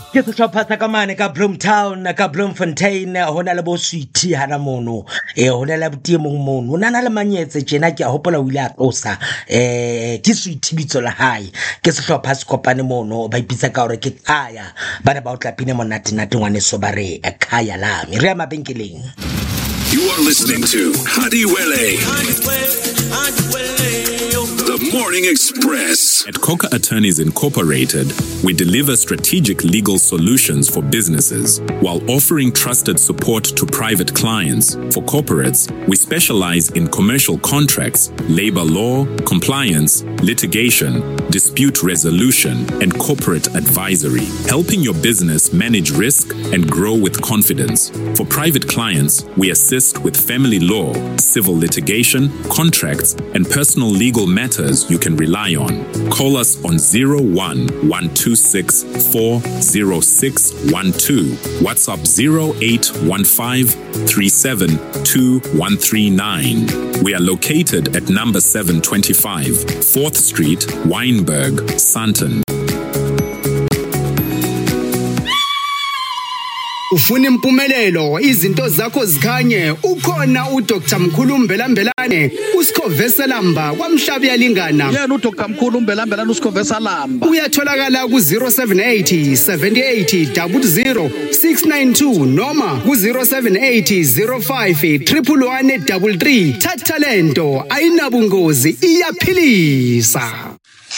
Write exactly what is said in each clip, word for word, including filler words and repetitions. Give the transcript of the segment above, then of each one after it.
Ke se hlopha sa ka mane ka Bloemtown ka Bloemfontein hona le bo Sweetie hana mono eh hona le butie mong mono ona na le manyetse tjena ke a hopola o ile a tlosa eh ke Sweetie bitso la hae ke se hlopha se kopane mono ba ipitsa ka hore ke Khaya bana ba o tlapine monate nate ngwane so ba re Khaya lami re ya mabenkeleng. You are listening to Hadiwele, the Morning Express. At Coca Attorneys Incorporated, we deliver strategic legal solutions for businesses while offering trusted support to private clients. For corporates, we specialize in commercial contracts, labor law, compliance, litigation, dispute resolution, and corporate advisory, helping your business manage risk and grow with confidence. For private clients, we assist with family law, civil litigation, contracts, and personal legal matters you can rely on. Call us on zero one one two six four zero six one two, WhatsApp zero eight one five three seven two one three nine. We are located at number seven twenty-five, fourth Street, Wynberg, Sandton. Ufuna impumelelo izinto zakho zikhanye ukhona uDr Mkhulumbela Mbelane uSikhovesa Lamba kwaMhlabi yalingana yena uDr Mkhulumbela Mbelane uSikhovesa Lamba uyatholakala ku zero seven eight seven eight zero zero six nine two noma ku zero seven eight zero five one one one three three. Thatha lento ayinabungozi iyaphilisa.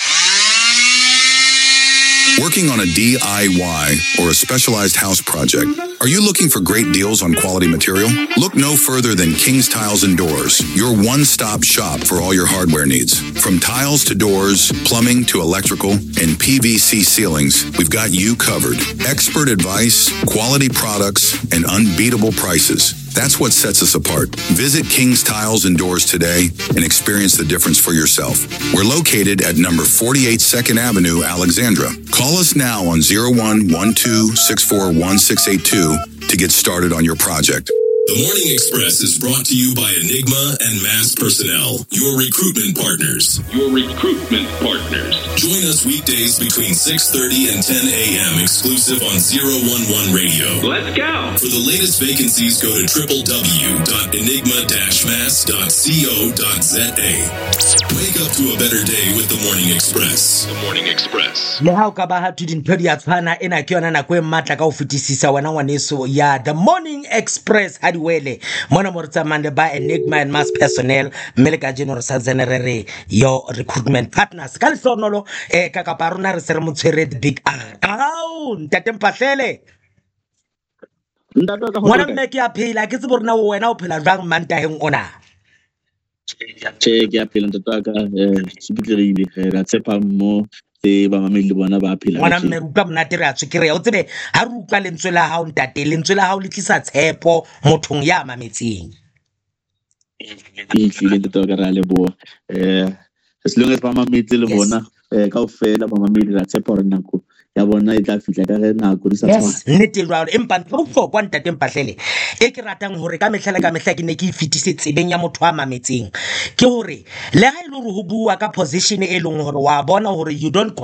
Working on a D I Y or a specialized house project, are you looking for great deals on quality material? Look no further than King's Tiles and Doors, your one-stop shop for all your hardware needs. From tiles to doors, plumbing to electrical, and P V C ceilings, we've got you covered. Expert advice, quality products, and unbeatable prices. That's what sets us apart. Visit King's Tiles and Doors today and experience the difference for yourself. We're located at number forty-eight second Avenue, Alexandra. Call us now on zero one one two six four one six eight two to get started on your project. The Morning Express is brought to you by Enigma and Mass Personnel, your recruitment partners. Your recruitment partners. Join us weekdays between six thirty and ten a.m. exclusive on zero one one Radio. Let's go. For the latest vacancies, go to w w w dot enigma dash mass dot co dot z a. Wake up to a better day with The Morning Express. The Morning Express. Le ha o ka ba ha tudintho di a tshwana ena ke yona nako e matla ka o fetisisa wena ngwaneso ya The Morning Express Hadiwele mona mo re tsamane ba Enigma and Mass Personnel mme le ka jeno re sa tsenerere your recruitment partners ka lesonolo eh ka ka parona re se re motshwere the big R au ntate Mpahlele Ndata ka mona mme ke a phela ke tsebo rena wena o phela jang mantaheng ona che ke a phela ndata ka eh sibitlerile ga tsepa mo te ba mameli bona ba phela mona mme ruka monate re a tshikere o tsebe ha re utlwa lentswe la hao ntate lentswe la hao le tlisa tshepo mothong ya mametseng e tlile ndata ka ra le bo eh as long as ba mametse le bona eh ka ofela ba mameli ra tsepa re nako ya bona e tla fitla ka re nako di sa tshwana nnete lwa empa ntlo go kwa ntate Mpahlele e ke ratang hore ka mehla le ka mehla ke ne ke ifitise tsebeng ya motho a mametseng ke hore le ha ile re ho bua ka position e leng hore wa bona hore you don't